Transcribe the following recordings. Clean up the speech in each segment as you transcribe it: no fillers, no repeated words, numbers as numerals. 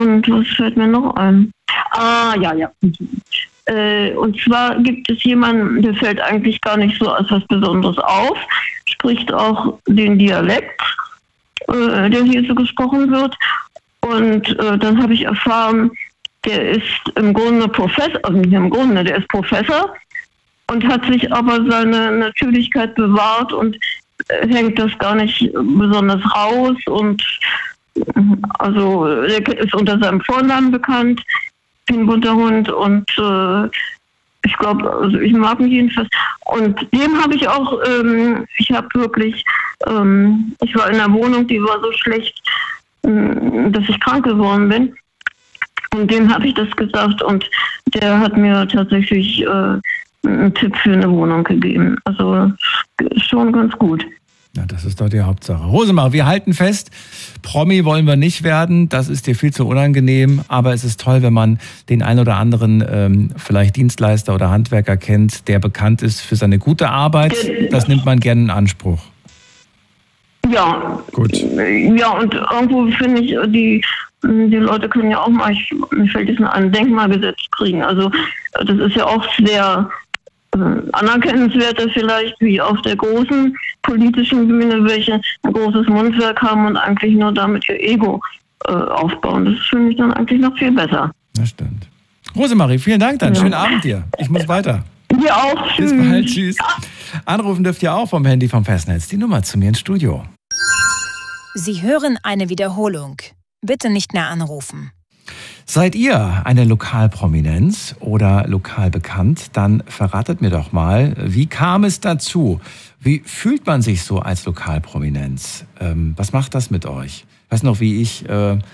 Und was fällt mir noch ein? Ja. Und zwar gibt es jemanden, der fällt eigentlich gar nicht so als was Besonderes auf, spricht auch den Dialekt, der hier so gesprochen wird. Und dann habe ich erfahren, der ist im Grunde Professor, also nicht im Grunde, der ist Professor und hat sich aber seine Natürlichkeit bewahrt und hängt das gar nicht besonders raus. Und also er ist unter seinem Vornamen bekannt, wie ein bunter Hund. Und ich glaube, also ich mag ihn jedenfalls. Und dem habe ich auch, ich habe wirklich, ich war in einer Wohnung, die war so schlecht, dass ich krank geworden bin. Und dem habe ich das gesagt und der hat mir tatsächlich einen Tipp für eine Wohnung gegeben. Also schon ganz gut. Ja, das ist doch die Hauptsache. Rosemarie, wir halten fest, Promi wollen wir nicht werden, das ist dir viel zu unangenehm, aber es ist toll, wenn man den einen oder anderen vielleicht Dienstleister oder Handwerker kennt, der bekannt ist für seine gute Arbeit. Das nimmt man gerne in Anspruch. Ja. Gut. Ja, und irgendwo finde ich, die Leute können ja auch mal, mir fällt jetzt ein Denkmalgesetz kriegen. Also das ist ja auch sehr anerkennenswerter vielleicht, wie auf der großen politischen Bühne, welche ein großes Mundwerk haben und eigentlich nur damit ihr Ego aufbauen. Das finde ich dann eigentlich noch viel besser. Das stimmt. Rosemarie, vielen Dank dann. Ja. Schönen Abend dir. Ich muss weiter. Dir auch. Tschüss. Bis bald. Tschüss. Anrufen dürft ihr auch vom Handy vom Festnetz. Die Nummer zu mir ins Studio. Sie hören eine Wiederholung. Bitte nicht mehr anrufen. Seid ihr eine Lokalprominenz oder lokal bekannt? Dann verratet mir doch mal, wie kam es dazu? Wie fühlt man sich so als Lokalprominenz? Was macht das mit euch? Ich weiß noch, wie ich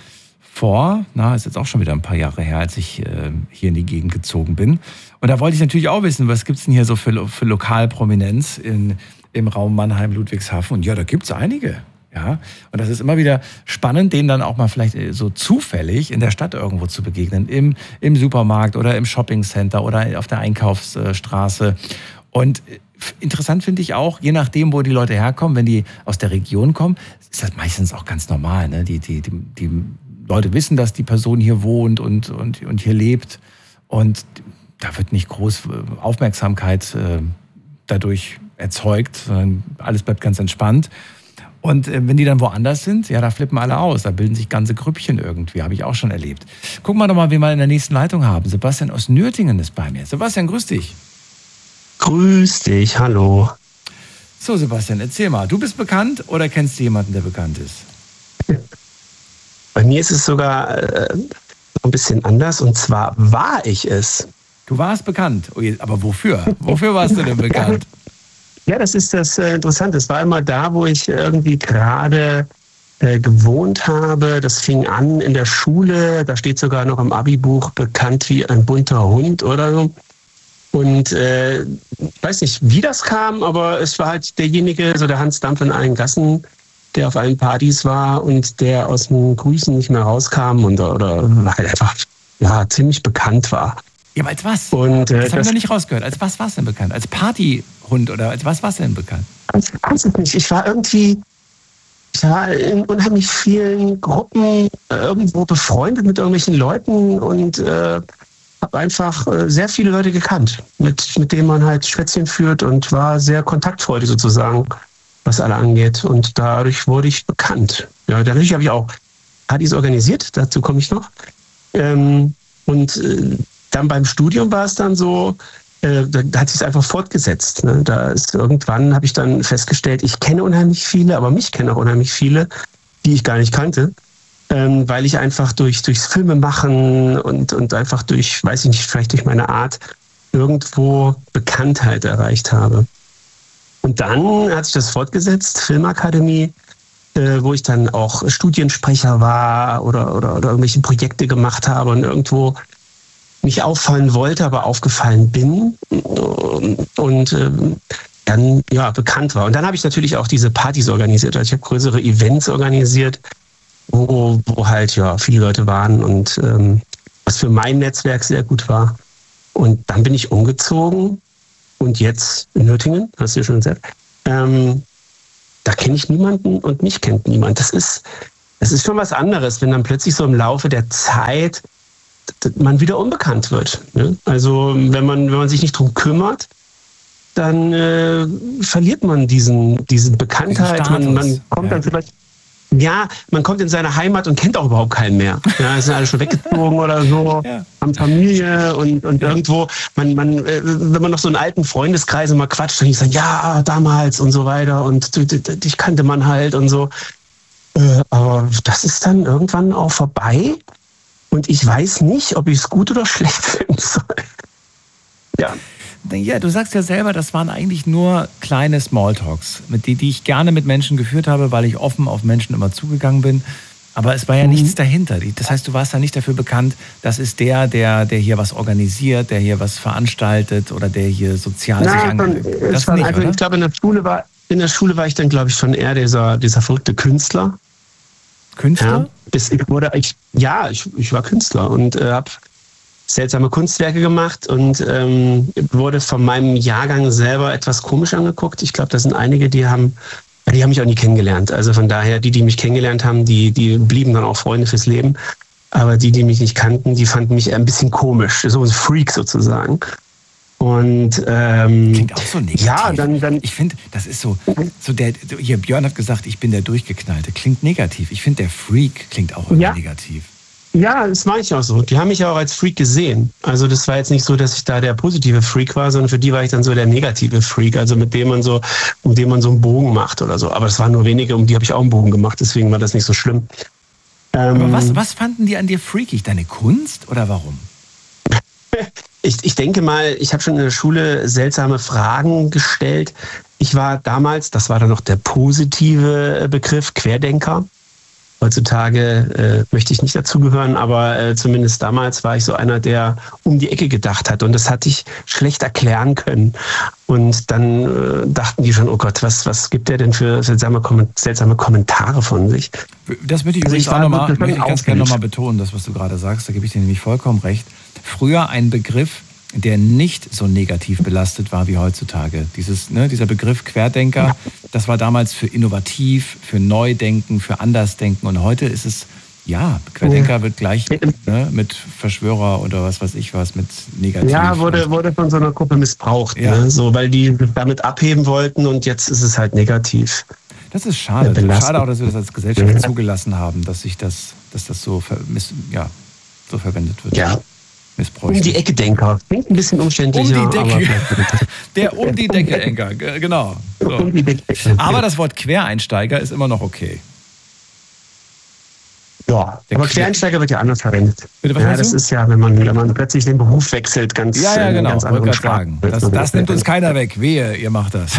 ist jetzt auch schon wieder ein paar Jahre her, als ich hier in die Gegend gezogen bin. Und da wollte ich natürlich auch wissen, was gibt's denn hier so für Lokalprominenz im Raum Mannheim, Ludwigshafen? Und ja, da gibt's einige. Ja, und das ist immer wieder spannend, denen dann auch mal vielleicht so zufällig in der Stadt irgendwo zu begegnen, im Supermarkt oder im Shoppingcenter oder auf der Einkaufsstraße. Und interessant finde ich auch, je nachdem, wo die Leute herkommen, wenn die aus der Region kommen, ist das meistens auch ganz normal. Ne? Die Leute wissen, dass die Person hier wohnt und hier lebt. Und da wird nicht groß Aufmerksamkeit dadurch erzeugt, sondern alles bleibt ganz entspannt. Und wenn die dann woanders sind, ja, da flippen alle aus. Da bilden sich ganze Grüppchen irgendwie, habe ich auch schon erlebt. Gucken wir doch mal, wen wir in der nächsten Leitung haben. Sebastian aus Nürtingen ist bei mir. Sebastian, grüß dich. Grüß dich, hallo. So, Sebastian, erzähl mal. Du bist bekannt oder kennst du jemanden, der bekannt ist? Bei mir ist es sogar ein bisschen anders. Und zwar war ich es. Du warst bekannt. Okay, aber wofür? Wofür warst du denn bekannt? Ja, das ist das Interessante. Es war immer da, wo ich irgendwie gerade gewohnt habe. Das fing an in der Schule. Da steht sogar noch im Abi-Buch bekannt wie ein bunter Hund oder so. Und ich weiß nicht, wie das kam, aber es war halt derjenige, so der Hans Dampf in allen Gassen, der auf allen Partys war und der aus dem Grüßen nicht mehr rauskam oder halt einfach ziemlich bekannt war. Ja, aber als was? Und, das habe ich noch nicht rausgehört. Als was warst du denn bekannt? Als Partyhund oder als was warst du denn bekannt? Ich weiß es nicht. Ich war in unheimlich vielen Gruppen irgendwo befreundet mit irgendwelchen Leuten und habe einfach sehr viele Leute gekannt, mit denen man halt Schwätzchen führt und war sehr kontaktfreudig sozusagen, was alle angeht. Und dadurch wurde ich bekannt. Ja, dadurch habe ich auch Partys organisiert, dazu komme ich noch. Dann beim Studium war es dann so, da hat sich es einfach fortgesetzt. Ne? Irgendwann habe ich dann festgestellt, ich kenne unheimlich viele, aber mich kennen auch unheimlich viele, die ich gar nicht kannte, weil ich einfach durchs Filmemachen und einfach durch, weiß ich nicht, vielleicht durch meine Art irgendwo Bekanntheit erreicht habe. Und dann hat sich das fortgesetzt, Filmakademie, wo ich dann auch Studiensprecher war oder irgendwelche Projekte gemacht habe und irgendwo mich auffallen wollte, aber aufgefallen bin und dann bekannt war. Und dann habe ich natürlich auch diese Partys organisiert. Also ich habe größere Events organisiert, wo halt viele Leute waren und was für mein Netzwerk sehr gut war. Und dann bin ich umgezogen und jetzt in Nürtingen, hast du ja schon gesagt, da kenne ich niemanden und mich kennt niemand. Das ist es ist schon was anderes, wenn dann plötzlich so im Laufe der Zeit man wieder unbekannt wird. Ne? Also wenn man sich nicht drum kümmert, dann verliert man diese Bekanntheit. Man kommt dann vielleicht, man kommt in seine Heimat und kennt auch überhaupt keinen mehr. Ja, sind alle schon weggezogen oder so, haben Familie und irgendwo, wenn man noch so in alten Freundeskreisen mal quatscht, dann sagen, ja, damals und so weiter und dich kannte man halt und so. Aber das ist dann irgendwann auch vorbei und ich weiß nicht, ob ich es gut oder schlecht finden soll. Ja. Ja, du sagst ja selber, das waren eigentlich nur kleine Smalltalks, die ich gerne mit Menschen geführt habe, weil ich offen auf Menschen immer zugegangen bin. Aber es war ja nichts dahinter. Das heißt, du warst ja nicht dafür bekannt, das ist der hier was organisiert, der hier was veranstaltet oder der hier sozial sich engagiert. Ich glaube, in der Schule war ich dann, glaube ich, schon eher dieser verrückte Künstler. Künstler? Ja, ich war Künstler und habe seltsame Kunstwerke gemacht und wurde von meinem Jahrgang selber etwas komisch angeguckt. Ich glaube, da sind einige, die haben mich auch nie kennengelernt. Also von daher, die mich kennengelernt haben, die blieben dann auch Freunde fürs Leben. Aber die mich nicht kannten, die fanden mich ein bisschen komisch. So ein Freak sozusagen. Und klingt auch so negativ. Ja, dann ich finde, das ist so hier Björn hat gesagt, ich bin der Durchgeknallte. Klingt negativ. Ich finde, der Freak klingt auch irgendwie negativ. Ja, das meine ich auch so. Die haben mich ja auch als Freak gesehen. Also das war jetzt nicht so, dass ich da der positive Freak war, sondern für die war ich dann so der negative Freak, also um dem man so einen Bogen macht oder so. Aber es waren nur wenige, um die habe ich auch einen Bogen gemacht, deswegen war das nicht so schlimm. Aber was fanden die an dir freakig? Deine Kunst oder warum? Ich denke mal, ich habe schon in der Schule seltsame Fragen gestellt. Ich war damals, das war dann noch der positive Begriff, Querdenker. Heutzutage möchte ich nicht dazugehören, aber zumindest damals war ich so einer, der um die Ecke gedacht hat und das hatte ich schlecht erklären können. Und dann dachten die schon, oh Gott, was gibt der denn für seltsame Kommentare von sich? Das möchte ich übrigens ganz gerne nochmal betonen, das, was du gerade sagst, da gebe ich dir nämlich vollkommen recht. Früher ein Begriff, der nicht so negativ belastet war wie heutzutage. Dieser Begriff Querdenker, das war damals für innovativ, für Neudenken, für Andersdenken. Und heute ist es, Querdenker wird gleich mit Verschwörer oder was weiß ich was, mit negativ. Ja, wurde von so einer Gruppe missbraucht, so, weil die damit abheben wollten und jetzt ist es halt negativ. Das ist schade. Schade auch, dass wir das als Gesellschaft zugelassen haben, dass das so verwendet wird. Ja. Um die Ecke Denker. Klingt ein bisschen umständlicher. Um die Decke. Der um die Decke Denker, genau. So. Um die Decke. Aber das Wort Quereinsteiger ist immer noch okay. Ja, aber Quereinsteiger wird ja anders verwendet. Bitte, was das ist ja, wenn man plötzlich den Beruf wechselt, ganz genau. anderen sagen. Das nimmt uns keiner weg. Wehe, ihr macht das.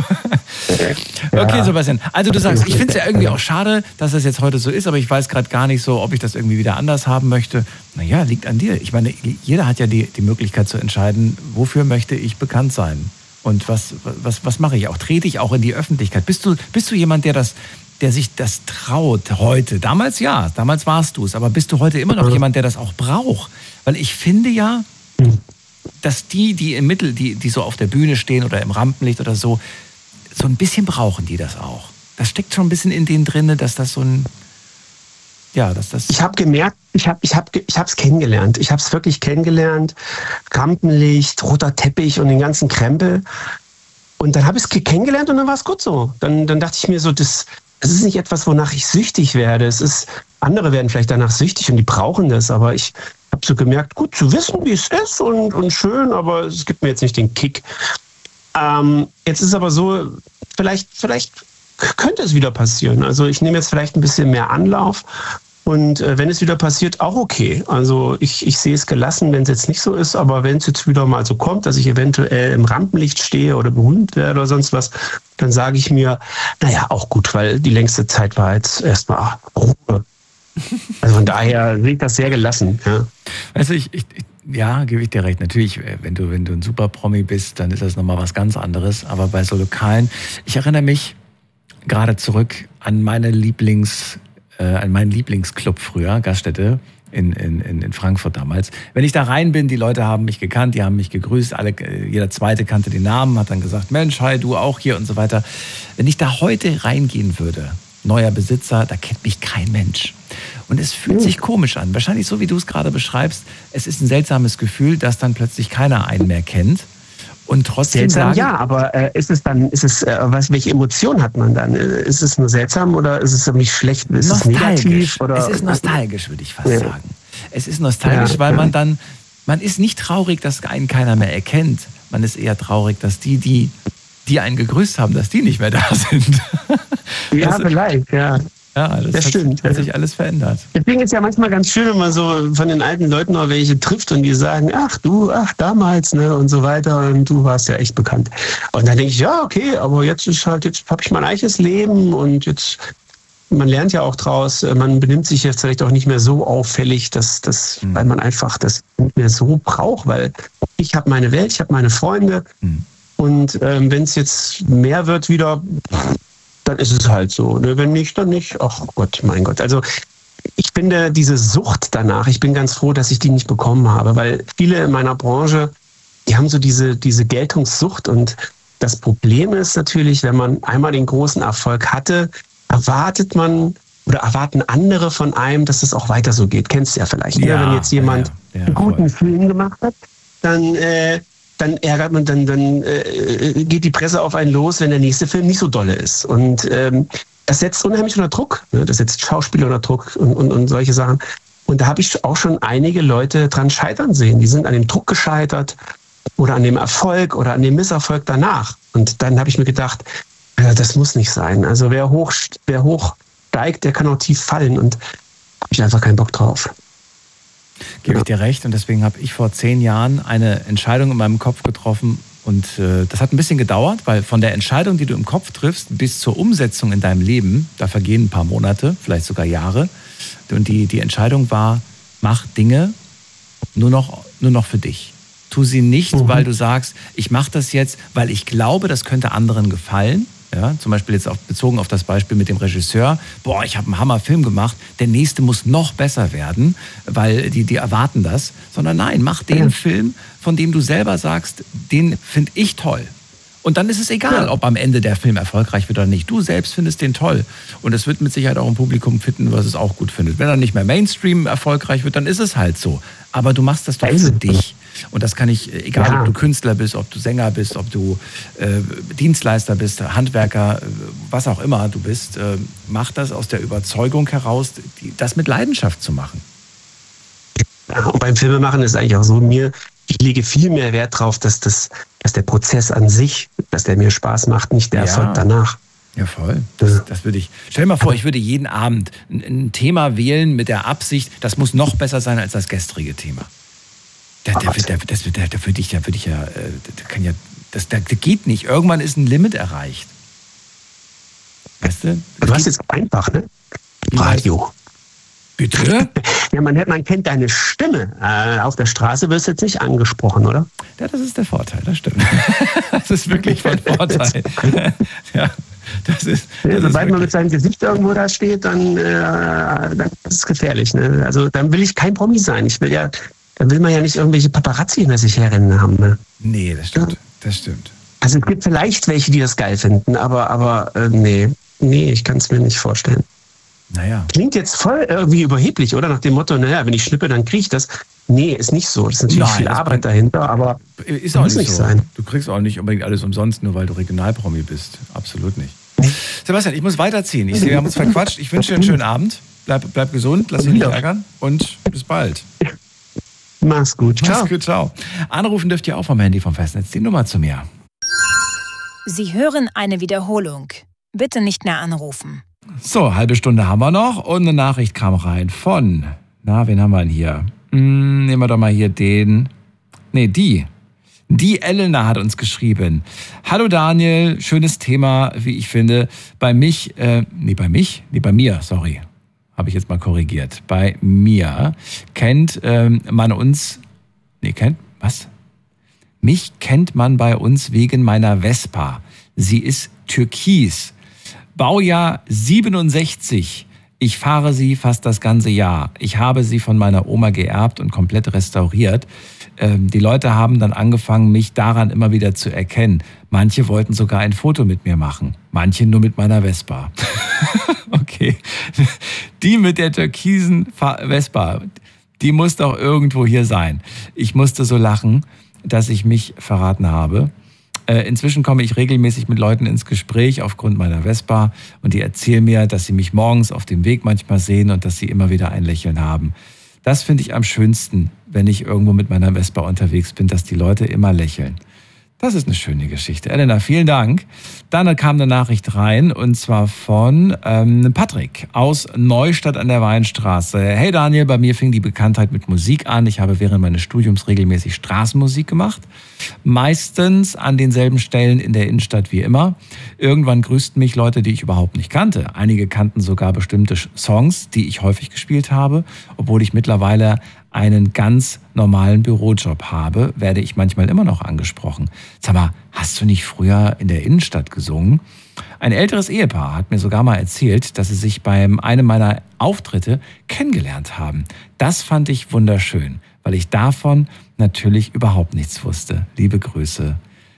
Okay, Sebastian. Also du sagst, ich finde es ja irgendwie auch schade, dass das jetzt heute so ist, aber ich weiß gerade gar nicht so, ob ich das irgendwie wieder anders haben möchte. Naja, liegt an dir. Ich meine, jeder hat ja die Möglichkeit zu entscheiden, wofür möchte ich bekannt sein? Und was mache ich auch? Trete ich auch in die Öffentlichkeit? Bist du jemand, der sich das traut heute? Damals warst du es, aber bist du heute immer noch jemand, der das auch braucht? Weil ich finde ja, dass die im Mittel, die so auf der Bühne stehen oder im Rampenlicht oder so ein bisschen brauchen die das auch. Das steckt schon ein bisschen in denen drin, dass das so ein, dass das... Ich habe gemerkt, ich habe es kennengelernt. Ich habe es wirklich kennengelernt. Rampenlicht, roter Teppich und den ganzen Krempel. Und dann habe ich es kennengelernt und dann war es gut so. Dann dachte ich mir so, das ist nicht etwas, wonach ich süchtig werde. Andere werden vielleicht danach süchtig und die brauchen das. Aber ich habe so gemerkt, gut zu wissen, wie es ist und schön, aber es gibt mir jetzt nicht den Kick. Jetzt ist aber so, vielleicht könnte es wieder passieren. Also ich nehme jetzt vielleicht ein bisschen mehr Anlauf und wenn es wieder passiert, auch okay. Also ich sehe es gelassen, wenn es jetzt nicht so ist, aber wenn es jetzt wieder mal so kommt, dass ich eventuell im Rampenlicht stehe oder berühmt werde oder sonst was, dann sage ich mir, naja, auch gut, weil die längste Zeit war jetzt erstmal Ruhe. Also von daher sehe ich das sehr gelassen. Ja. Also ja, gebe ich dir recht. Natürlich, wenn du ein super Promi bist, dann ist das nochmal was ganz anderes. Aber bei so Lokalen, ich erinnere mich gerade zurück an meinen Lieblingsclub früher, Gaststätte in Frankfurt damals. Wenn ich da rein bin, die Leute haben mich gekannt, die haben mich gegrüßt, jeder Zweite kannte den Namen, hat dann gesagt, Mensch, hi, du auch hier und so weiter. Wenn ich da heute reingehen würde, neuer Besitzer, da kennt mich kein Mensch. Und es fühlt sich komisch an. Wahrscheinlich so, wie du es gerade beschreibst. Es ist ein seltsames Gefühl, dass dann plötzlich keiner einen mehr kennt. Und trotzdem seltsam, ja, aber welche Emotion hat man dann? Ist es nur seltsam oder ist es irgendwie schlecht? Ist es negativ? Oder? Es ist nostalgisch, würde ich fast sagen. Es ist nostalgisch, weil man ist nicht traurig, dass einen keiner mehr erkennt. Man ist eher traurig, dass die einen gegrüßt haben, dass die nicht mehr da sind. Ja, vielleicht, ja. Ja, das stimmt. Hat sich alles verändert. Deswegen ist es ja manchmal ganz schön, wenn man so von den alten Leuten noch welche trifft und die sagen, ach damals, ne, und so weiter, und du warst ja echt bekannt. Und dann denke ich, ja, okay, aber jetzt habe ich mein eigenes Leben und jetzt, man lernt ja auch draus, man benimmt sich jetzt vielleicht auch nicht mehr so auffällig, weil man einfach das nicht mehr so braucht, weil ich habe meine Welt, ich habe meine Freunde und wenn es jetzt mehr wird wieder, dann ist es halt so. Ne? Wenn nicht, dann nicht. Ach Gott, mein Gott. Also ich finde diese Sucht danach, ich bin ganz froh, dass ich die nicht bekommen habe, weil viele in meiner Branche, die haben so diese Geltungssucht und das Problem ist natürlich, wenn man einmal den großen Erfolg hatte, erwarten andere von einem, dass es auch weiter so geht. Kennst du ja vielleicht. Ja, ne? Wenn jetzt jemand einen guten Film gemacht hat, dann ärgert man, dann geht die Presse auf einen los, wenn der nächste Film nicht so dolle ist. Und das setzt unheimlich unter Druck. Ne? Das setzt Schauspieler unter Druck und solche Sachen. Und da habe ich auch schon einige Leute dran scheitern sehen. Die sind an dem Druck gescheitert oder an dem Erfolg oder an dem Misserfolg danach. Und dann habe ich mir gedacht, das muss nicht sein. Also wer hoch steigt, der kann auch tief fallen. Und habe ich einfach keinen Bock drauf. Gebe ich dir recht, und deswegen habe ich vor 10 Jahren eine Entscheidung in meinem Kopf getroffen und das hat ein bisschen gedauert, weil von der Entscheidung, die du im Kopf triffst, bis zur Umsetzung in deinem Leben, da vergehen ein paar Monate, vielleicht sogar Jahre, und die Entscheidung war, mach Dinge nur noch für dich. Tu sie nicht, weil du sagst, ich mache das jetzt, weil ich glaube, das könnte anderen gefallen. Ja, zum Beispiel jetzt bezogen auf das Beispiel mit dem Regisseur. Boah, ich habe einen Hammerfilm gemacht, der nächste muss noch besser werden, weil die erwarten das. Sondern nein, mach den Film, von dem du selber sagst, den finde ich toll. Und dann ist es egal, ob am Ende der Film erfolgreich wird oder nicht. Du selbst findest den toll. Und es wird mit Sicherheit auch ein Publikum finden, was es auch gut findet. Wenn er nicht mehr Mainstream erfolgreich wird, dann ist es halt so. Aber du machst das doch für dich. Und das kann ich, egal ob du Künstler bist, ob du Sänger bist, ob du Dienstleister bist, Handwerker, was auch immer du bist, mach das aus der Überzeugung heraus, das mit Leidenschaft zu machen. Ja, und beim Filmemachen ist es eigentlich auch so, ich lege viel mehr Wert drauf, dass der Prozess an sich, dass der mir Spaß macht, nicht der Erfolg danach. Ja, voll. Das würde ich. Stell dir mal vor, ich würde jeden Abend ein Thema wählen mit der Absicht, das muss noch besser sein als das gestrige Thema. Da geht nicht. Irgendwann ist ein Limit erreicht. Weißt du? Du hast jetzt einfach, ne? Radio. Bitte? Ja, man kennt deine Stimme. Auf der Straße wirst du jetzt nicht angesprochen, oder? Ja, das ist der Vorteil, das stimmt. Das ist wirklich von Vorteil. Ja, sobald man mit seinem Gesicht irgendwo da steht, dann ist es gefährlich. Ne? Also dann will ich kein Promi sein. Dann will man ja nicht irgendwelche Paparazzi hinter sich herrennen haben. Ne? Nee, das stimmt. Das stimmt. Also es gibt vielleicht welche, die das geil finden, aber nee, ich kann es mir nicht vorstellen. Naja. Klingt jetzt voll irgendwie überheblich, oder? Nach dem Motto, naja, wenn ich schnippe, dann kriege ich das. Nee, ist nicht so. Das ist natürlich viel Arbeit dahinter, aber ist auch nicht so. Sein. Du kriegst auch nicht unbedingt alles umsonst, nur weil du Regionalpromi bist. Absolut nicht. Sebastian, ich muss weiterziehen. Ich sehe, wir haben uns verquatscht. Ich wünsche dir einen schönen Abend. Bleib gesund, lass dich nicht ärgern und bis bald. Mach's gut. Ciao. Mach's gut, ciao. Anrufen dürft ihr auch vom Handy vom Festnetz. Die Nummer zu mir. Sie hören eine Wiederholung. Bitte nicht mehr anrufen. So, halbe Stunde haben wir noch und eine Nachricht kam rein von, wen haben wir denn hier? Nehmen wir doch mal hier die Elena hat uns geschrieben. Hallo Daniel, schönes Thema, wie ich finde. Bei mir, habe ich jetzt mal korrigiert. Bei mir kennt man uns, Mich kennt man bei uns wegen meiner Vespa. Sie ist türkis. Baujahr 67. Ich fahre sie fast das ganze Jahr. Ich habe sie von meiner Oma geerbt und komplett restauriert. Die Leute haben dann angefangen, mich daran immer wieder zu erkennen. Manche wollten sogar ein Foto mit mir machen. Manche nur mit meiner Vespa. Okay. Die mit der türkisen Vespa, die muss doch irgendwo hier sein. Ich musste so lachen, dass ich mich verraten habe. Inzwischen komme ich regelmäßig mit Leuten ins Gespräch aufgrund meiner Vespa und die erzählen mir, dass sie mich morgens auf dem Weg manchmal sehen und dass sie immer wieder ein Lächeln haben. Das finde ich am schönsten, wenn ich irgendwo mit meiner Vespa unterwegs bin, dass die Leute immer lächeln. Das ist eine schöne Geschichte. Elena, vielen Dank. Dann kam eine Nachricht rein und zwar von Patrick aus Neustadt an der Weinstraße. Hey Daniel, bei mir fing die Bekanntheit mit Musik an. Ich habe während meines Studiums regelmäßig Straßenmusik gemacht. Meistens an denselben Stellen in der Innenstadt wie immer. Irgendwann grüßten mich Leute, die ich überhaupt nicht kannte. Einige kannten sogar bestimmte Songs, die ich häufig gespielt habe. Obwohl ich mittlerweile einen ganz normalen Bürojob habe, werde ich manchmal immer noch angesprochen. Sag mal, hast du nicht früher in der Innenstadt gesungen? Ein älteres Ehepaar hat mir sogar mal erzählt, dass sie sich bei einem meiner Auftritte kennengelernt haben. Das fand ich wunderschön, weil ich davon natürlich überhaupt nichts wusste. Liebe Grüße,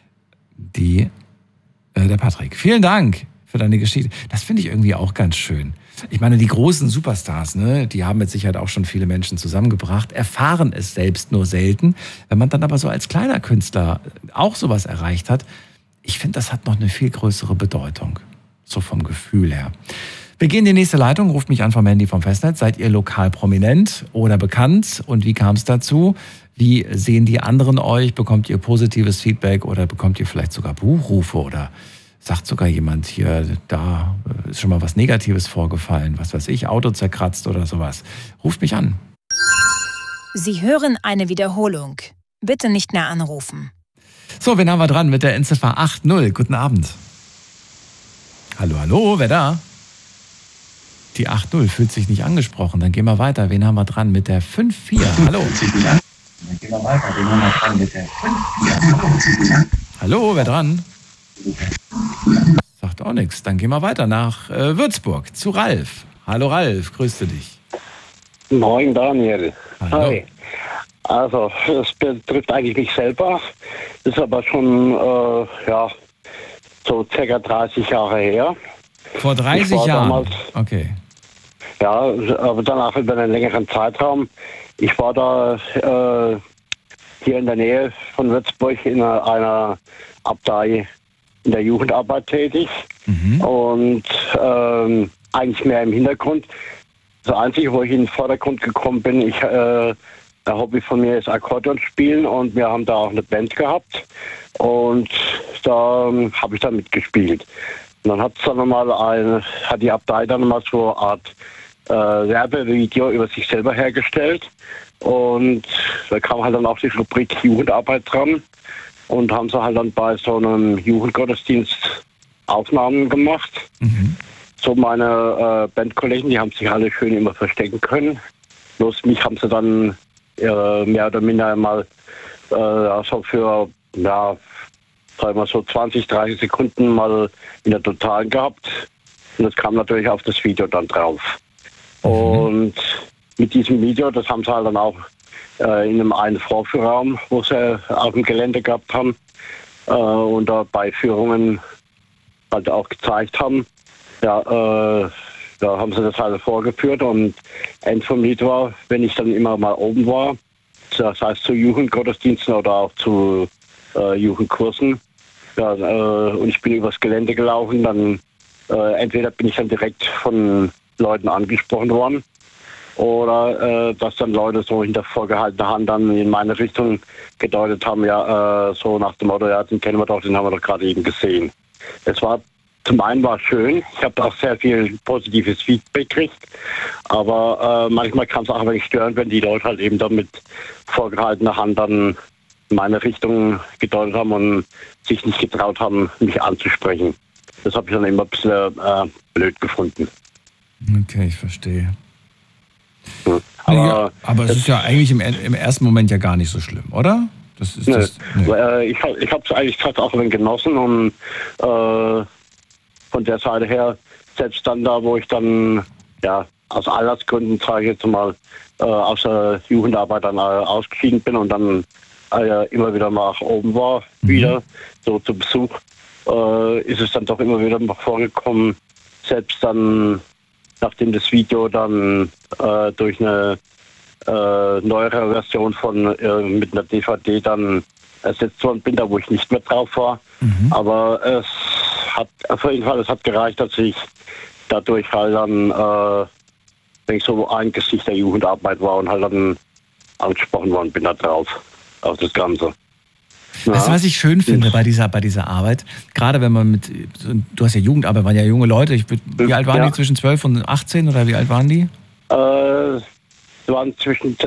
der Patrick. Vielen Dank für deine Geschichte. Das finde ich irgendwie auch ganz schön. Ich meine, die großen Superstars, ne, die haben mit Sicherheit auch schon viele Menschen zusammengebracht, erfahren es selbst nur selten. Wenn man dann aber so als kleiner Künstler auch sowas erreicht hat, ich finde, das hat noch eine viel größere Bedeutung, so vom Gefühl her. Wir gehen in die nächste Leitung, ruft mich an vom Handy vom Festnetz. Seid ihr lokal prominent oder bekannt und wie kam es dazu? Wie sehen die anderen euch? Bekommt ihr positives Feedback oder bekommt ihr vielleicht sogar Buchrufe oder sagt sogar jemand hier, da ist schon mal was Negatives vorgefallen, was weiß ich, Auto zerkratzt oder sowas. Ruft mich an. Sie hören eine Wiederholung. Bitte nicht mehr anrufen. So, wen haben wir dran mit der Endziffer 80? Guten Abend. Hallo, hallo, wer da? Die 80 fühlt sich nicht angesprochen. Dann gehen wir weiter. Wen haben wir dran mit der 54? Hallo. Dann gehen wir weiter. Wen haben wir dran mit der 54? Hallo, wer dran? Sagt auch nichts. Dann gehen wir weiter nach Würzburg zu Ralf. Hallo Ralf, grüße dich. Moin Daniel. Hallo. Hi. Also, das betrifft eigentlich mich selber. Ist aber schon, so circa 30 Jahre her. Vor 30 Jahren? Damals, okay. Ja, aber danach über einen längeren Zeitraum. Ich war da hier in der Nähe von Würzburg in einer Abtei in der Jugendarbeit tätig und eigentlich mehr im Hintergrund. Das Einzige, wo ich in den Vordergrund gekommen bin, ein Hobby von mir ist Akkordeon spielen und wir haben da auch eine Band gehabt und da habe ich dann mitgespielt. Und dann hat die Abtei dann mal so eine Art Werbevideo über sich selber hergestellt und da kam halt dann auch die Rubrik Jugendarbeit dran. Und haben sie halt dann bei so einem Jugendgottesdienst Aufnahmen gemacht. So meine Bandkollegen, die haben sich alle schön immer verstecken können. Bloß mich haben sie dann mehr oder minder mal so für, sagen wir mal so 20, 30 Sekunden mal in der Totalen gehabt. Und das kam natürlich auf das Video dann drauf. Und mit diesem Video, das haben sie halt dann auch in einen Vorführraum, wo sie auf dem Gelände gehabt haben und da bei Führungen halt auch gezeigt haben. Ja, da haben sie das halt vorgeführt und End vom Lied war, wenn ich dann immer mal oben war, das heißt zu Jugendgottesdiensten oder auch zu Jugendkursen, und ich bin übers Gelände gelaufen, dann entweder bin ich dann direkt von Leuten angesprochen worden, oder dass dann Leute so hinter vorgehaltener Hand dann in meine Richtung gedeutet haben, so nach dem Motto, den kennen wir doch, den haben wir doch gerade eben gesehen. Es war, zum einen war schön, ich habe auch sehr viel positives Feedback gekriegt, aber manchmal kann es auch ein wenig stören, wenn die Leute halt eben dann mit vorgehaltener Hand dann in meine Richtung gedeutet haben und sich nicht getraut haben, mich anzusprechen. Das habe ich dann immer ein bisschen blöd gefunden. Okay, ich verstehe. Aber es ist ja eigentlich im ersten Moment ja gar nicht so schlimm, oder? Das ist ich habe es eigentlich fast auch ein wenig genossen und von der Seite her, selbst dann da, wo ich dann aus Altersgründen, sage ich jetzt mal, aus der Jugendarbeit dann ausgeschieden bin und dann immer wieder mal nach oben war, wieder so zu Besuch, ist es dann doch immer wieder mal vorgekommen, selbst dann, nachdem das Video dann durch eine neuere Version mit einer DVD dann ersetzt worden bin, da wo ich nicht mehr drauf war. Aber es hat auf jeden Fall, es hat gereicht, dass ich dadurch halt dann wenn ich so ein Gesicht der Jugendarbeit war und halt dann angesprochen worden bin da drauf, auf das Ganze. Ja. Weißt du, was ich schön finde bei dieser Arbeit? Gerade wenn man du hast ja Jugendarbeit, waren ja junge Leute. Wie alt waren die? Zwischen 12 und 18 oder wie alt waren die? Es waren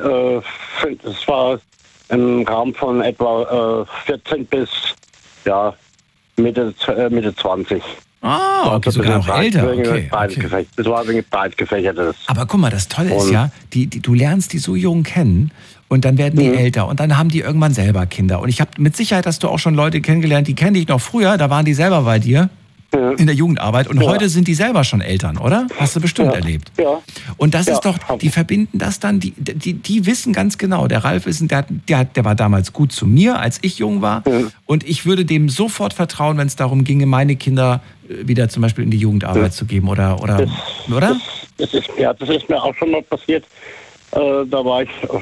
es war im Rahmen von etwa 14 bis Mitte 20. Ah, okay, sogar noch älter. Okay. Das war ein breit gefächertes. Aber guck mal, das Tolle ist ja, du lernst die so jung kennen und dann werden die älter und dann haben die irgendwann selber Kinder. Und ich habe mit Sicherheit, hast du auch schon Leute kennengelernt, die kenne ich noch früher, da waren die selber bei dir in der Jugendarbeit und heute sind die selber schon Eltern, oder? Hast du bestimmt erlebt. Ja. Und das ist doch, die verbinden das dann, die wissen ganz genau, der Ralf der war damals gut zu mir, als ich jung war und ich würde dem sofort vertrauen, wenn es darum ginge, meine Kinder wieder zum Beispiel in die Jugendarbeit zu geben, oder? Das ist mir auch schon mal passiert. Da war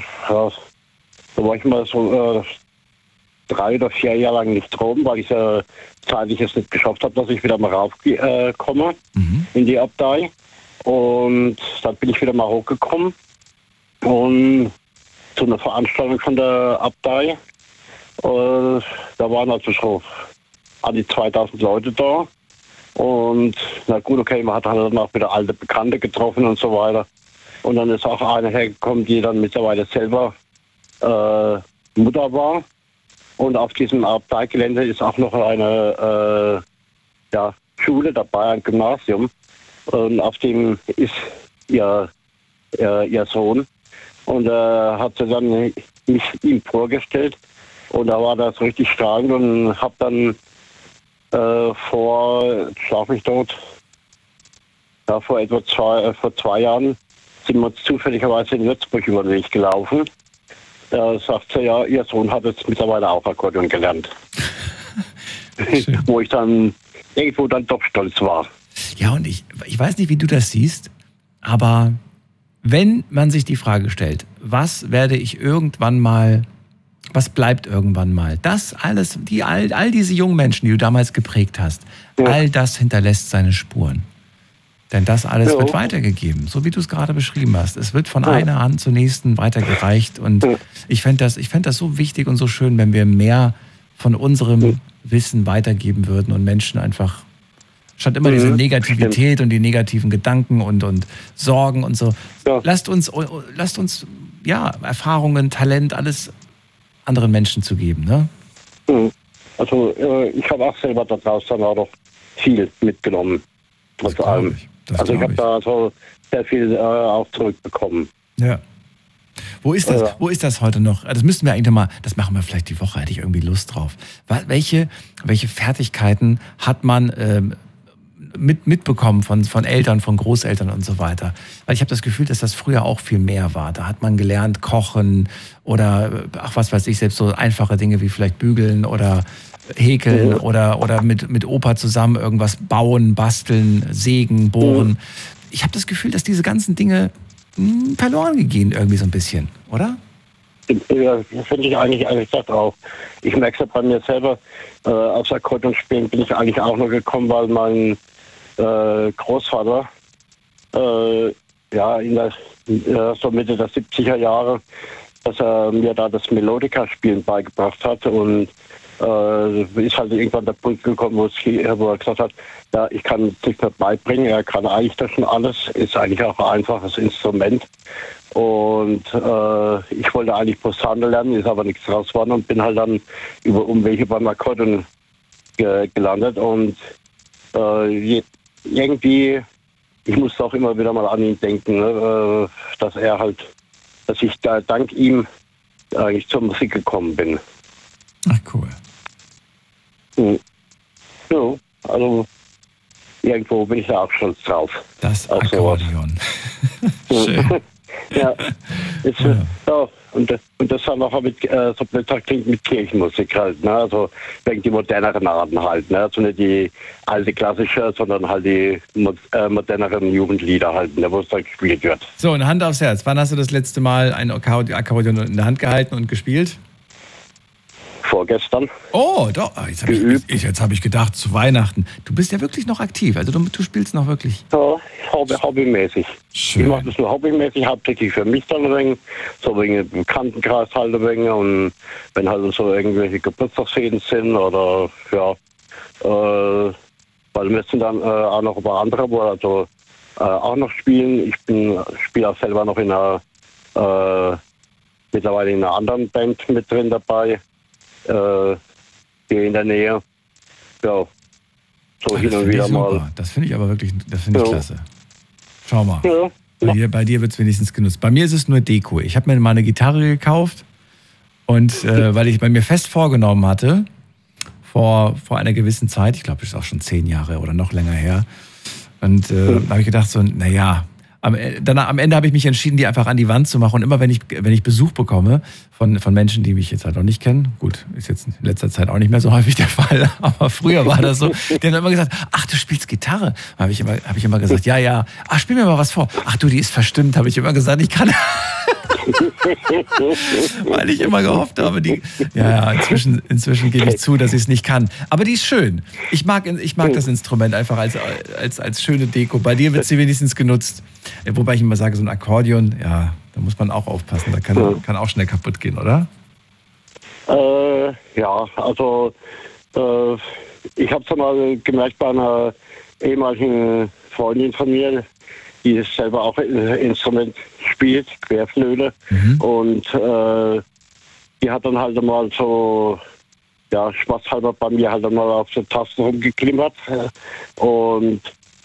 ich mal so 3 oder 4 Jahre lang nicht drum, weil ich zeitlich es nicht geschafft habe, dass ich wieder mal raufkomme in die Abtei. Und dann bin ich wieder mal hochgekommen und zu einer Veranstaltung von der Abtei. Da waren also schon an die 2000 Leute da. Und na gut, okay, man hat dann auch wieder alte Bekannte getroffen und so weiter. Und dann ist auch eine hergekommen, die dann mittlerweile selber Mutter war. Und auf diesem Abteigelände ist auch noch eine Schule dabei, ein Gymnasium. Und auf dem ist ihr Sohn. Und hat sie dann mich ihm vorgestellt. Und da war das richtig strahlend und habe dann vor etwa 2 Jahren sind wir uns zufälligerweise in Würzburg über den Weg gelaufen. Da sagt sie, ja, ihr Sohn hat jetzt mittlerweile auch Akkordeon gelernt. Wo ich dann irgendwo dann doch stolz war. Ja, und ich weiß nicht, wie du das siehst, aber wenn man sich die Frage stellt, was bleibt irgendwann mal? Das alles, all diese jungen Menschen, die du damals geprägt hast, all das hinterlässt seine Spuren. Denn das alles wird weitergegeben, so wie du es gerade beschrieben hast. Es wird von einer Hand zur nächsten weitergereicht. Und ich fänd das so wichtig und so schön, wenn wir mehr von unserem Wissen weitergeben würden und Menschen einfach, statt immer diese Negativität und die negativen Gedanken und Sorgen und so. Ja. Lasst uns Erfahrungen, Talent, alles anderen Menschen zu geben, ne? Also ich habe auch selber da draußen auch noch viel mitgenommen. Trotz allem. Also ich habe da so sehr viel auch zurückbekommen. Ja. Wo ist das heute noch? Das müssten wir eigentlich mal, das machen wir vielleicht die Woche, hätte ich irgendwie Lust drauf. Welche Fertigkeiten hat man mitbekommen von Eltern, von Großeltern und so weiter? Weil ich habe das Gefühl, dass das früher auch viel mehr war. Da hat man gelernt, kochen oder, was weiß ich, selbst so einfache Dinge wie vielleicht bügeln oder häkeln oder mit Opa zusammen irgendwas bauen, basteln, sägen, bohren. Ich habe das Gefühl, dass diese ganzen Dinge verloren gehen irgendwie so ein bisschen, oder? Ja, finde ich eigentlich das auch. Ich merke es ja bei mir selber, aufs Akkordeon spielen bin ich eigentlich auch nur gekommen, weil mein Großvater in der so Mitte der 70er Jahre, dass er mir da das Melodika-Spielen beigebracht hat und ist halt irgendwann der Punkt gekommen, wo er gesagt hat, ja, ich kann es nicht mehr beibringen, er kann eigentlich das schon alles, ist eigentlich auch ein einfaches Instrument. Und ich wollte eigentlich Posaune lernen, ist aber nichts draus geworden und bin halt dann über Umwege beim Akkordeon gelandet. Und irgendwie, ich musste auch immer wieder mal an ihn denken, ne, dass ich da dank ihm eigentlich zur Musik gekommen bin. Ach, cool. Ja, also irgendwo bin ich da auch stolz drauf. Das Akkordeon. Schön. Ja, ja. Und das dann noch mit, so blöd klingt, mit Kirchenmusik halt, ne? Also wegen die moderneren Arten halt, ne? Also nicht die alte klassische, sondern halt die moderneren Jugendlieder halt, ne? Wo es da gespielt wird. So, und Hand aufs Herz. Wann hast du das letzte Mal ein Akkordeon in der Hand gehalten und gespielt? Vorgestern. Oh, doch. Jetzt hab ich gedacht, zu Weihnachten. Du bist ja wirklich noch aktiv. Also du spielst noch wirklich. Ja, hobbymäßig. Schön. Ich mache das nur hobbymäßig, hauptsächlich für mich dann ein wenig, so wegen dem Bekanntenkreis halt ein wenig. Und wenn halt so irgendwelche Geburtstagsfäden sind oder ja, weil wir sind dann auch noch ein paar andere, wo also auch noch spielen. Ich spiele auch selber noch in einer mittlerweile in einer anderen Band mit drin dabei. Hier in der Nähe. Ja, so hin und wieder mal. Das finde ich aber wirklich, das finde ich klasse. Schau mal. Ja. Bei dir wird es wenigstens genutzt. Bei mir ist es nur Deko. Ich habe mir mal eine Gitarre gekauft und weil ich bei mir fest vorgenommen hatte, vor einer gewissen Zeit, ich glaube, das ist auch schon 10 Jahre oder noch länger her, und da habe ich gedacht, so, naja, am Ende habe ich mich entschieden, die einfach an die Wand zu machen. Und immer wenn ich Besuch bekomme von Menschen, die mich jetzt halt noch nicht kennen, gut, ist jetzt in letzter Zeit auch nicht mehr so häufig der Fall, aber früher war das so, die haben immer gesagt, ach, du spielst Gitarre. Habe ich immer gesagt, ja, ach, spiel mir mal was vor. Ach du, die ist verstimmt, habe ich immer gesagt, ich kann. Weil ich immer gehofft habe, inzwischen gebe ich zu, dass ich es nicht kann. Aber die ist schön. Ich mag das Instrument einfach als schöne Deko. Bei dir wird sie wenigstens genutzt. Wobei ich immer sage, so ein Akkordeon, ja, da muss man auch aufpassen. Da kann auch schnell kaputt gehen, oder? Ja, also ich habe es ja mal gemerkt bei einer ehemaligen Freundin von mir, die selber auch ein Instrument spielt, Querflöte. Und die hat dann halt mal so, ja, spaßhalber bei mir halt mal auf der Taste rumgeklimmert. Und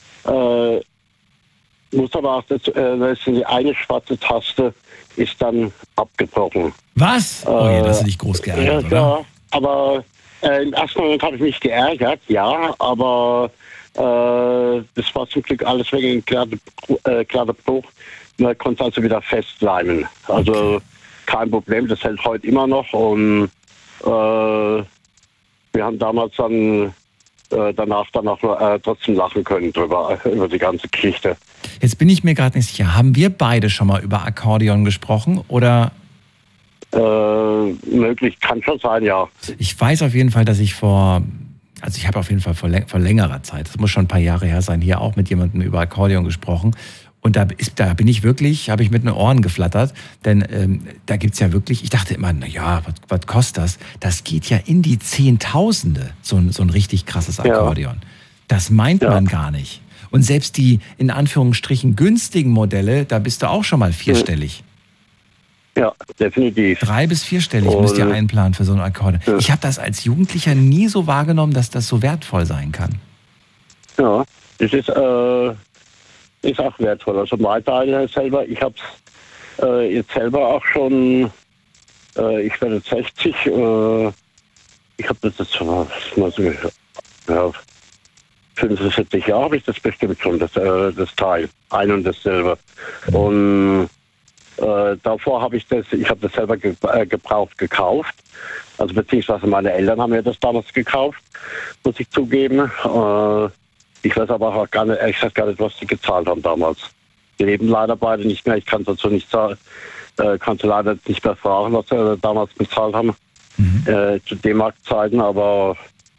muss aber auch die eine schwarze Taste ist dann abgebrochen. Was? Oh je, das hast du dich groß geärgert, oder? Ja, aber im ersten Moment habe ich mich geärgert, ja, aber das war zum Glück alles wegen klarer Bruch. Man konnte also wieder festleimen. Also kein Problem, das hält heute immer noch. Und wir haben damals dann danach trotzdem lachen können über die ganze Geschichte. Jetzt bin ich mir gerade nicht sicher. Haben wir beide schon mal über Akkordeon gesprochen oder? Möglich, kann schon sein, ja. Ich weiß auf jeden Fall, dass ich vor längerer Zeit, das muss schon ein paar Jahre her sein, hier auch mit jemandem über Akkordeon gesprochen. Und da bin ich wirklich, habe ich mit den Ohren geflattert, denn da gibt's ja wirklich, ich dachte immer, naja, was kostet das? Das geht ja in die Zehntausende, so ein richtig krasses Akkordeon. Ja. Das meint man gar nicht. Und selbst die, in Anführungsstrichen, günstigen Modelle, da bist du auch schon mal vierstellig. Ja, definitiv. 3- bis 4-stellig müsst ihr einplanen für so ein Akkordeon. Ja. Ich habe das als Jugendlicher nie so wahrgenommen, dass das so wertvoll sein kann. Ja, das ist auch wertvoll. Also mein Teil selber, ich habe es jetzt selber auch schon, ich werde 60, ich habe das jetzt mal so, ja, 75 Jahre habe ich das bestimmt schon, das Teil, ein und dasselbe. Und davor habe ich das selber gebraucht gekauft. Also beziehungsweise meine Eltern haben mir das damals gekauft, muss ich zugeben. Ich weiß aber auch gar nicht, was die gezahlt haben damals. Die leben leider beide nicht mehr. Ich kann dazu nicht sagen, kannte leider nicht mehr fragen, was sie damals bezahlt haben. Zu D-Mark-Zeiten, aber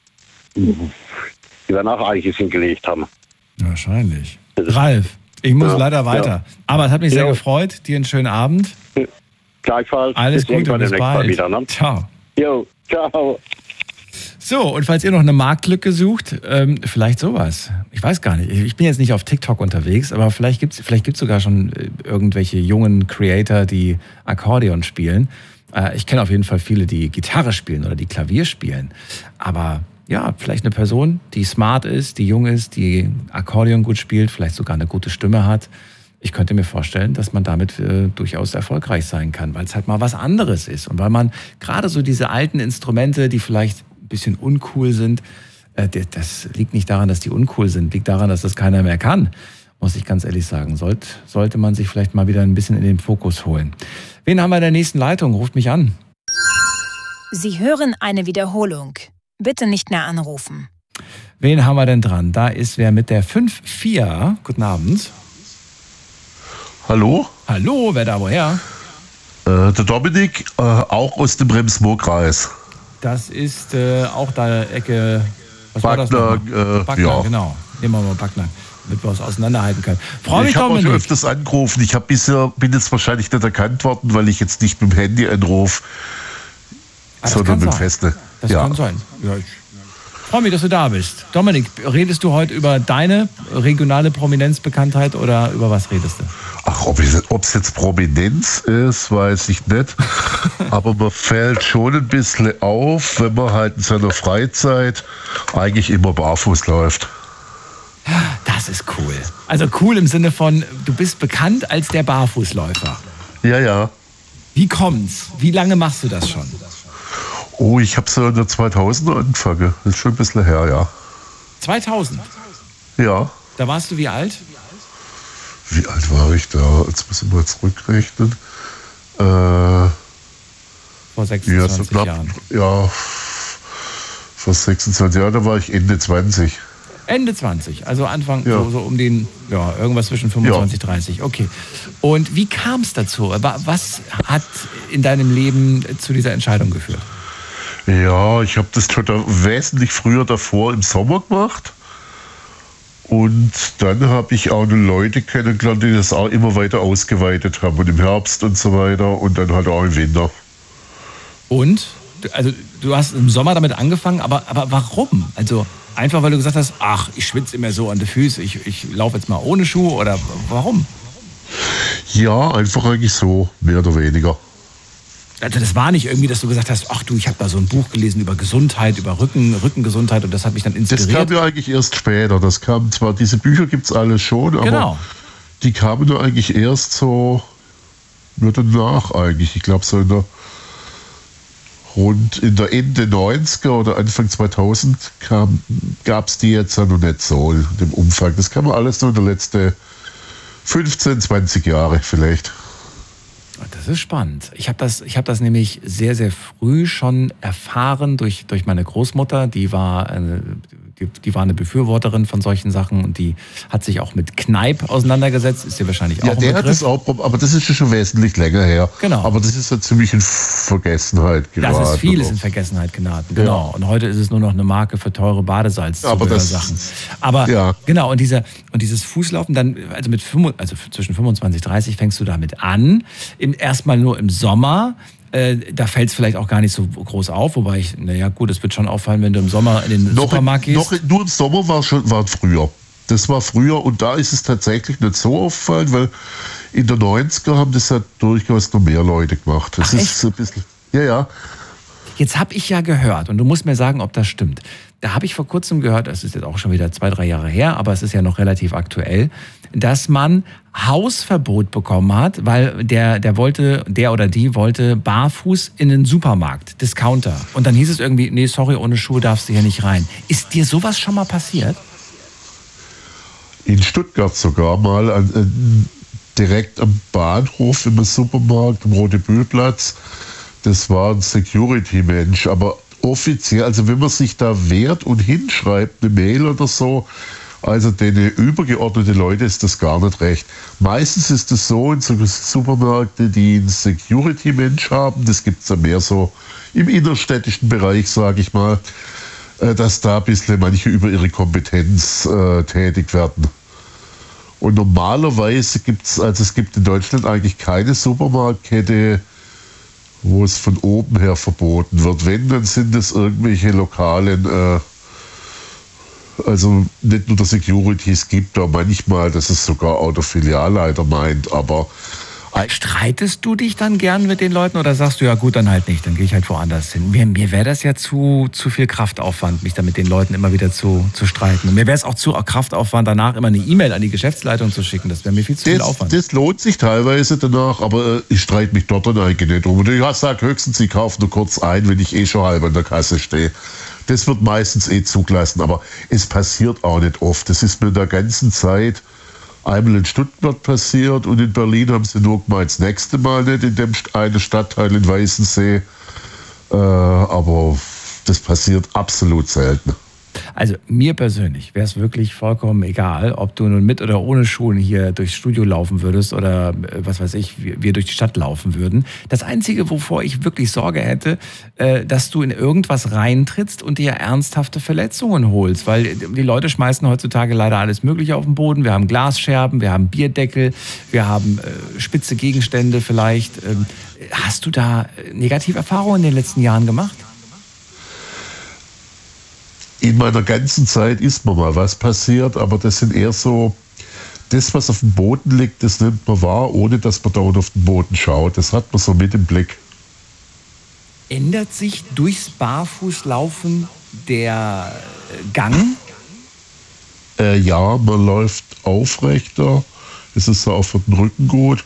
die werden auch einiges hingelegt haben. Wahrscheinlich. Ralf, ich muss leider weiter. Ja. Aber es hat mich sehr gefreut. Dir einen schönen Abend. Gleichfalls. Alles Gute, bis bald. Wieder, ne? Ciao. Jo, ciao. So, und falls ihr noch eine Marktlücke sucht, vielleicht sowas. Ich weiß gar nicht. Ich bin jetzt nicht auf TikTok unterwegs, aber vielleicht gibt's sogar schon irgendwelche jungen Creator, die Akkordeon spielen. Ich kenne auf jeden Fall viele, die Gitarre spielen oder die Klavier spielen. Aber ja, vielleicht eine Person, die smart ist, die jung ist, die Akkordeon gut spielt, vielleicht sogar eine gute Stimme hat. Ich könnte mir vorstellen, dass man damit durchaus erfolgreich sein kann, weil es halt mal was anderes ist. Und weil man gerade so diese alten Instrumente, die vielleicht ein bisschen uncool sind, das liegt nicht daran, dass die uncool sind, liegt daran, dass das keiner mehr kann. muss ich ganz ehrlich sagen. Sollte man sich vielleicht mal wieder ein bisschen in den Fokus holen. Wen haben wir in der nächsten Leitung? Ruft mich an. Sie hören eine Wiederholung. Bitte nicht mehr anrufen. Wen haben wir denn dran? Da ist wer mit der 5-4. Guten Abend. Hallo? Hallo, wer da woher? Der Dominik, auch aus dem Rems-Murr-Kreis. Das ist auch da Ecke... Was Backnang, war das noch? Backnang, ja. Genau. Nehmen wir mal Backnang, damit wir es auseinanderhalten können. Freue mich, Ich habe auch Dominik. schon öfters angerufen. Bin jetzt wahrscheinlich nicht erkannt worden, weil ich jetzt nicht mit dem Handy anrufe, sondern mit dem Festnetz. Das kann sein. Ja, ich freue mich, dass du da bist. Dominik, redest du heute über deine regionale Prominenzbekanntheit oder über was redest du? Ach, ob es jetzt Prominenz ist, weiß ich nicht. Aber man fällt schon ein bisschen auf, wenn man halt in seiner Freizeit eigentlich immer barfuß läuft. Das ist cool. Also cool im Sinne von, du bist bekannt als der Barfußläufer. Ja, ja. Wie kommt's? Wie lange machst du das schon? Oh, ich habe so in der 2000er angefangen. Das ist schon ein bisschen her, ja. 2000? Ja. Da warst du wie alt? Wie alt war ich da? Jetzt muss ich mal zurückrechnen. Vor 26 Jahren. Ja, vor 26 Jahren, da war ich Ende 20. Ende 20, also Anfang, Ja. so um den, ja, irgendwas zwischen 25 und 30. Okay. Und wie kam es dazu? Was hat in deinem Leben zu dieser Entscheidung geführt? Ja, ich habe das schon wesentlich früher davor im Sommer gemacht. Und dann habe ich auch Leute kennengelernt, die das auch immer weiter ausgeweitet haben. Und im Herbst und so weiter und dann halt auch im Winter. Und? Also du hast im Sommer damit angefangen, aber warum? Also einfach, weil du gesagt hast, ach, ich schwitze immer so an die Füße, ich laufe jetzt mal ohne Schuhe oder warum? Ja, einfach eigentlich so, mehr oder weniger. Also das war nicht irgendwie, dass du gesagt hast, ach du, ich habe da so ein Buch gelesen über Gesundheit, über Rückengesundheit und das hat mich dann inspiriert. Das kam ja eigentlich erst später. Das kam zwar, diese Bücher gibt es alle schon, aber Genau. die kamen ja eigentlich erst so, nur danach eigentlich. Ich glaube so in der Ende 90er oder Anfang 2000 gab es die jetzt ja noch nicht so in dem Umfang. Das kam alles nur in den letzten 15, 20 Jahre vielleicht. Das ist spannend. Ich hab das nämlich sehr, sehr früh schon erfahren durch meine Großmutter. Die war eine Befürworterin von solchen Sachen und die hat sich auch mit Kneipp auseinandergesetzt. Ist dir wahrscheinlich auch Ja, der hat das auch, aber das ist schon wesentlich länger her. Genau. Aber das ist ja ziemlich in Vergessenheit geraten. Das ist vieles in Vergessenheit geraten, genau. Ja. Und heute ist es nur noch eine Marke für teure Badesalz-Sachen. Aber ja. Genau, und dieses Fußlaufen dann, also zwischen 25 und 30 fängst du damit an. Erstmal nur im Sommer. Da fällt es vielleicht auch gar nicht so groß auf, wobei es wird schon auffallen, wenn du im Sommer in den Supermarkt gehst. Nur im Sommer war früher. Das war früher und da ist es tatsächlich nicht so auffallend, weil in den 90er haben das ja durchaus noch mehr Leute gemacht. Das ist so ein bisschen, ja. Jetzt habe ich ja gehört, und du musst mir sagen, ob das stimmt. Da habe ich vor kurzem gehört, das ist jetzt auch schon wieder 2-3 Jahre her, aber es ist ja noch relativ aktuell, dass man Hausverbot bekommen hat, weil der oder die wollte barfuß in den Supermarkt, Discounter. Und dann hieß es irgendwie, nee, sorry, ohne Schuhe darfst du hier nicht rein. Ist dir sowas schon mal passiert? In Stuttgart sogar mal, direkt am Bahnhof im Supermarkt, am Rote-Bühl-Platz. Das war ein Security-Mensch, aber offiziell, also wenn man sich da wehrt und hinschreibt, eine Mail oder so, also denen übergeordnete Leute ist das gar nicht recht. Meistens ist es so in so Supermärkten, die einen Security-Mensch haben, das gibt es ja mehr so im innerstädtischen Bereich, sage ich mal, dass da ein bisschen manche über ihre Kompetenz tätig werden. Und normalerweise gibt es gibt in Deutschland eigentlich keine Supermarktkette, wo es von oben her verboten wird. Wenn, dann sind es irgendwelche lokalen, also nicht nur der Security, es gibt da manchmal, dass es sogar auch der Filialleiter meint, aber... Streitest du dich dann gern mit den Leuten oder sagst du, ja gut, dann halt nicht, dann gehe ich halt woanders hin? Mir wäre das ja zu viel Kraftaufwand, mich da mit den Leuten immer wieder zu streiten. Und mir wäre es auch zu Kraftaufwand, danach immer eine E-Mail an die Geschäftsleitung zu schicken. Das wäre mir viel zu viel Aufwand. Das lohnt sich teilweise danach, aber ich streite mich dort dann eigentlich nicht um. Und ich sage höchstens, ich kaufe nur kurz ein, wenn ich schon halb an der Kasse stehe. Das wird meistens zugelassen, aber es passiert auch nicht oft. Das ist mir in der ganzen Zeit einmal in Stuttgart passiert und in Berlin haben sie nur gemeint, das nächste Mal nicht in dem einen Stadtteil in Weißensee. Aber das passiert absolut selten. Also mir persönlich wäre es wirklich vollkommen egal, ob du nun mit oder ohne Schuhen hier durchs Studio laufen würdest oder was weiß ich, wir durch die Stadt laufen würden. Das Einzige, wovor ich wirklich Sorge hätte, dass du in irgendwas reintrittst und dir ernsthafte Verletzungen holst, weil die Leute schmeißen heutzutage leider alles Mögliche auf den Boden. Wir haben Glasscherben, wir haben Bierdeckel, wir haben spitze Gegenstände vielleicht. Hast du da negative Erfahrungen in den letzten Jahren gemacht? In meiner ganzen Zeit ist mir mal was passiert, aber das sind eher so, das, was auf dem Boden liegt, das nimmt man wahr, ohne dass man dauernd auf den Boden schaut. Das hat man so mit im Blick. Ändert sich durchs Barfußlaufen der Gang? Ja, man läuft aufrechter. Es ist auch für den Rücken gut.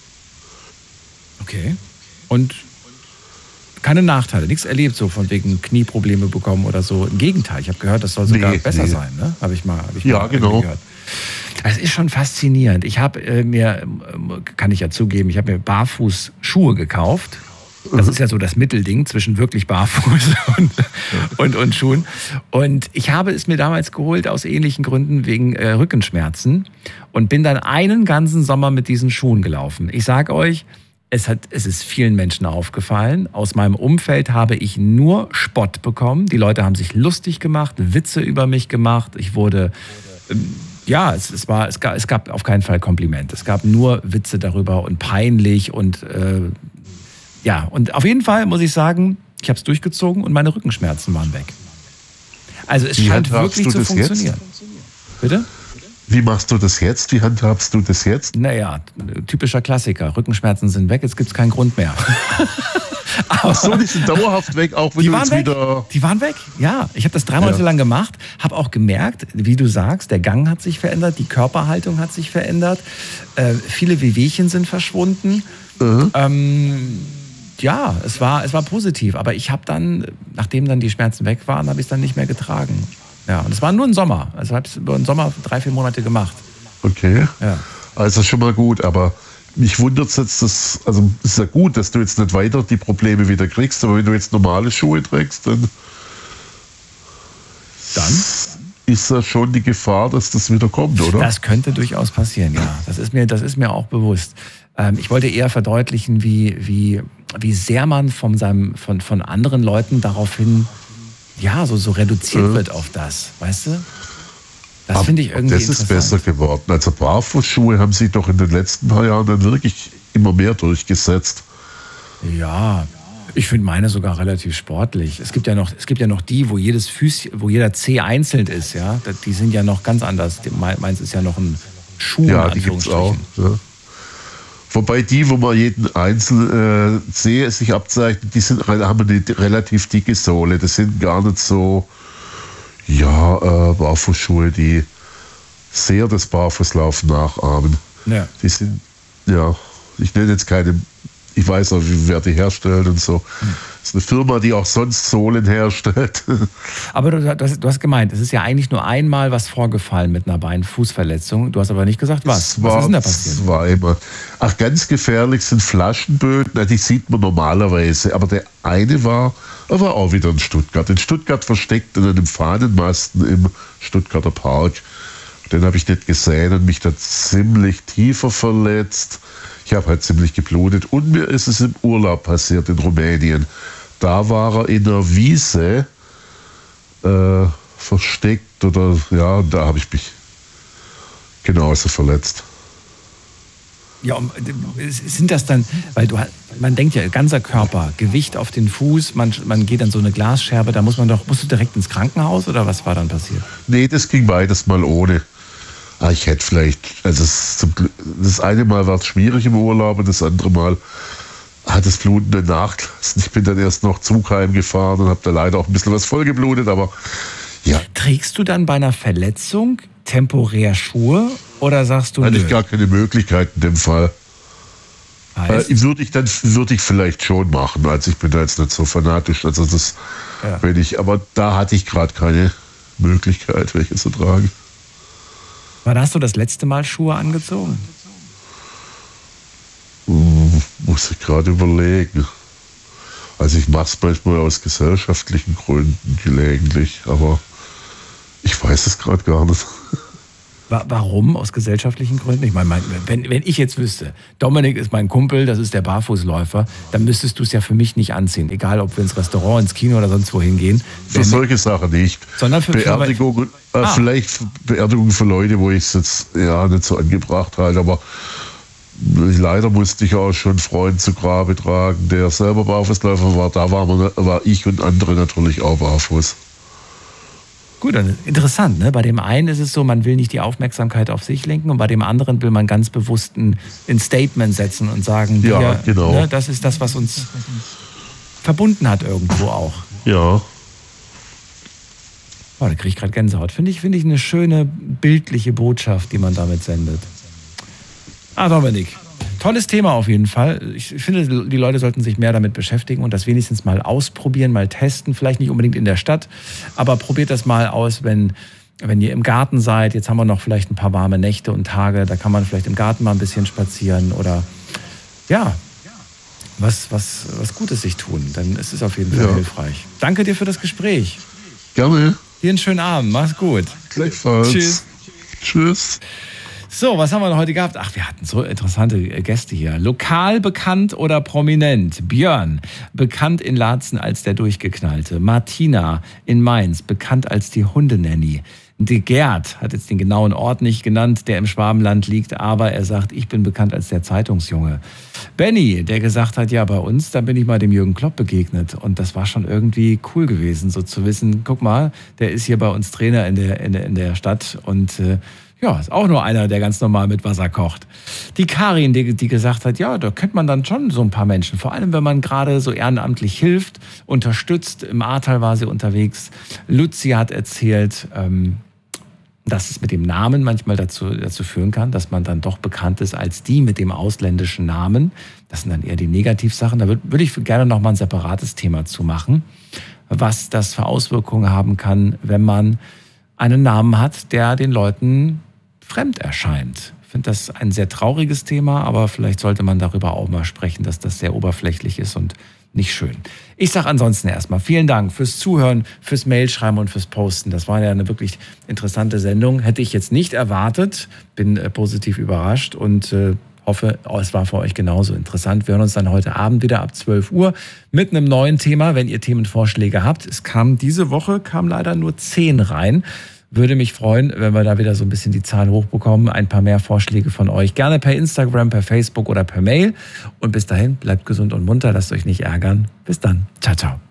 Okay. Und keine Nachteile, nichts erlebt, so von wegen Knieprobleme bekommen oder so. Im Gegenteil, ich habe gehört, das soll sogar besser sein, ne? Habe ich mal genau gehört. Das ist schon faszinierend. Ich habe kann ich ja zugeben, ich habe mir Barfußschuhe gekauft. Das ist ja so das Mittelding zwischen wirklich Barfuß und Schuhen. Und ich habe es mir damals geholt aus ähnlichen Gründen wegen Rückenschmerzen und bin dann einen ganzen Sommer mit diesen Schuhen gelaufen. Ich sage euch, es ist vielen Menschen aufgefallen. Aus meinem Umfeld habe ich nur Spott bekommen. Die Leute haben sich lustig gemacht, Witze über mich gemacht. Ich wurde, es gab auf keinen Fall Kompliment. Es gab nur Witze darüber und peinlich und und auf jeden Fall muss ich sagen, ich habe es durchgezogen und meine Rückenschmerzen waren weg. Also es scheint wirklich zu funktionieren. Bitte? Wie machst du das jetzt? Wie handhabst du das jetzt? Naja, typischer Klassiker. Rückenschmerzen sind weg, jetzt gibt es keinen Grund mehr. Ach so, die sind dauerhaft weg, auch wenn du jetzt wieder... Die waren weg, ja. Ich habe das 3 Monate lang gemacht, habe auch gemerkt, wie du sagst, der Gang hat sich verändert, die Körperhaltung hat sich verändert, viele Wehwehchen sind verschwunden. Es war positiv, aber ich habe dann, nachdem dann die Schmerzen weg waren, habe ich es dann nicht mehr getragen. Ja, und es war nur ein Sommer. Also habe ich es über den Sommer 3-4 Monate gemacht. Okay. Ja. Also schon mal gut, aber mich wundert es jetzt, es ist ja gut, dass du jetzt nicht weiter die Probleme wieder kriegst, aber wenn du jetzt normale Schuhe trägst, dann ist ja schon die Gefahr, dass das wieder kommt, oder? Das könnte durchaus passieren, ja. Das ist mir auch bewusst. Ich wollte eher verdeutlichen, wie sehr man von anderen Leuten daraufhin so reduziert wird auf das, weißt du? Das finde ich irgendwie interessant. Das ist besser geworden. Also Barfußschuhe haben sich doch in den letzten paar Jahren dann wirklich immer mehr durchgesetzt. Ja, ich finde meine sogar relativ sportlich. Es gibt ja noch die, wo jedes Füßchen, wo jeder Zeh einzeln ist, ja. Die sind ja noch ganz anders. Meins ist ja noch ein Schuh. Ja, die gibt's auch. Ja. Wobei die, wo man jeden einzelnen Zeh sich abzeichnet, haben eine relativ dicke Sohle. Das sind gar nicht so Barfußschuhe, die sehr das Barfußlaufen nachahmen. Ja. Die sind, ich nenne jetzt keine, ich weiß auch, wer die herstellt und so. Das ist eine Firma, die auch sonst Sohlen herstellt. Aber du hast gemeint, es ist ja eigentlich nur einmal was vorgefallen mit einer Bein-Fußverletzung. Du hast aber nicht gesagt, was. Was ist denn da passiert? Zweimal. Ach, ganz gefährlich sind Flaschenböden. Na, die sieht man normalerweise. Aber der eine war auch wieder in Stuttgart. In Stuttgart versteckt in einem Fahnenmasten im Stuttgarter Park. Den habe ich nicht gesehen und mich da ziemlich tiefer verletzt. Ich habe halt ziemlich geblutet. Und mir ist es im Urlaub passiert in Rumänien. Da war er in einer Wiese versteckt und da habe ich mich genauso verletzt. Ja, sind das dann, weil man denkt ja, ganzer Körper, Gewicht auf den Fuß, man geht an so eine Glasscherbe, da musst du direkt ins Krankenhaus oder was war dann passiert? Nee, das ging beides mal ohne. Ich hätte vielleicht, das eine Mal war es schwierig im Urlaub und das andere Mal hat das Bluten dann nachgelassen. Ich bin dann erst noch Zug heimgefahren und habe da leider auch ein bisschen was vollgeblutet, aber ja. Trägst du dann bei einer Verletzung temporär Schuhe oder sagst du, hatte ich gar keine Möglichkeit in dem Fall. Würde ich vielleicht schon machen, also ich bin da jetzt nicht so fanatisch, aber da hatte ich gerade keine Möglichkeit, welche zu tragen. Wann hast du das letzte Mal Schuhe angezogen? Muss ich gerade überlegen. Also ich mache es manchmal aus gesellschaftlichen Gründen gelegentlich, aber ich weiß es gerade gar nicht. Warum? Aus gesellschaftlichen Gründen? Ich meine, wenn ich jetzt wüsste, Dominik ist mein Kumpel, das ist der Barfußläufer, dann müsstest du es ja für mich nicht anziehen. Egal, ob wir ins Restaurant, ins Kino oder sonst wohin gehen. Für solche Sachen nicht. Sondern für Beerdigungen, vielleicht Beerdigungen für Leute, wo ich es jetzt nicht so angebracht halte, aber leider musste ich auch schon einen Freund zu Grabe tragen, der selber Barfußläufer war. Da war ich und andere natürlich auch barfuß. Gut, dann interessant, ne? Bei dem einen ist es so, man will nicht die Aufmerksamkeit auf sich lenken und bei dem anderen will man ganz bewusst ein Statement setzen und sagen, genau. Ne, das ist das, was uns verbunden hat irgendwo auch. Ja. Da kriege ich gerade Gänsehaut. Finde ich eine schöne bildliche Botschaft, die man damit sendet. Dominik, tolles Thema auf jeden Fall. Ich finde, die Leute sollten sich mehr damit beschäftigen und das wenigstens mal ausprobieren, mal testen. Vielleicht nicht unbedingt in der Stadt, aber probiert das mal aus, wenn ihr im Garten seid. Jetzt haben wir noch vielleicht ein paar warme Nächte und Tage. Da kann man vielleicht im Garten mal ein bisschen spazieren oder was Gutes sich tun. Dann ist es auf jeden Fall hilfreich. Danke dir für das Gespräch. Gerne. Dir einen schönen Abend. Mach's gut. Gleichfalls. Tschüss. Tschüss. So, was haben wir heute gehabt? Wir hatten so interessante Gäste hier. Lokal bekannt oder prominent? Björn, bekannt in Laatzen als der Durchgeknallte. Martina in Mainz, bekannt als die Hundenanny. De Gerd hat jetzt den genauen Ort nicht genannt, der im Schwabenland liegt, aber er sagt, ich bin bekannt als der Zeitungsjunge. Benny, der gesagt hat, ja, bei uns, da bin ich mal dem Jürgen Klopp begegnet und das war schon irgendwie cool gewesen, so zu wissen, guck mal, der ist hier bei uns Trainer in der Stadt und ist auch nur einer, der ganz normal mit Wasser kocht. Die Karin, die gesagt hat, ja, da kennt man dann schon so ein paar Menschen. Vor allem, wenn man gerade so ehrenamtlich hilft, unterstützt. Im Ahrtal war sie unterwegs. Luzi hat erzählt, dass es mit dem Namen manchmal dazu führen kann, dass man dann doch bekannt ist als die mit dem ausländischen Namen. Das sind dann eher die Negativsachen. Da würde ich gerne noch mal ein separates Thema zu machen, was das für Auswirkungen haben kann, wenn man einen Namen hat, der den Leuten fremd erscheint. Ich finde das ein sehr trauriges Thema, aber vielleicht sollte man darüber auch mal sprechen, dass das sehr oberflächlich ist und nicht schön. Ich sage ansonsten erstmal vielen Dank fürs Zuhören, fürs Mailschreiben und fürs Posten. Das war ja eine wirklich interessante Sendung. Hätte ich jetzt nicht erwartet, bin positiv überrascht und hoffe, es war für euch genauso interessant. Wir hören uns dann heute Abend wieder ab 12 Uhr mit einem neuen Thema, wenn ihr Themenvorschläge habt. Diese Woche kam leider nur 10 rein. Würde mich freuen, wenn wir da wieder so ein bisschen die Zahlen hochbekommen. Ein paar mehr Vorschläge von euch. Gerne per Instagram, per Facebook oder per Mail. Und bis dahin, bleibt gesund und munter. Lasst euch nicht ärgern. Bis dann. Ciao, ciao.